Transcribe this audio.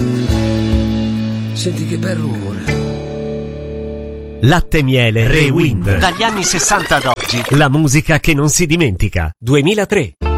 Senti che bel rumore. Latte e Miele Rewind. Dagli anni 60 ad oggi. La musica che non si dimentica. 2003.